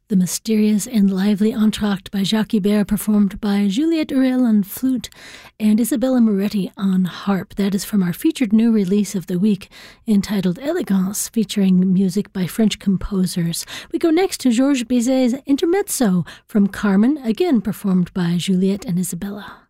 The mysterious and lively entr'acte by Jacques Ibert, performed by Juliette Urel on flute and Isabella Moretti on harp. That is from our featured new release of the week, entitled Elegance, featuring music by French composers. We go next to Georges Bizet's Intermezzo from Carmen, again performed by Juliette and Isabella.